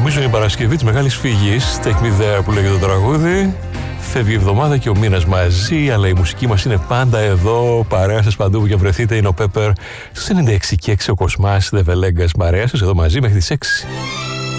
Νομίζω είναι η Παρασκευή της Μεγάλης Φυγής. Take me there που λέγεται το τραγούδι. Φεύγει η εβδομάδα και ο μήνας μαζί, αλλά η μουσική μας είναι πάντα εδώ. Παρέα σας παντού που και βρεθείτε. Είναι ο Πέπερ στους 96 και 6 ο Κοσμάς Δεβελέγκας. Παρέα σας εδώ μαζί μέχρι τις 6.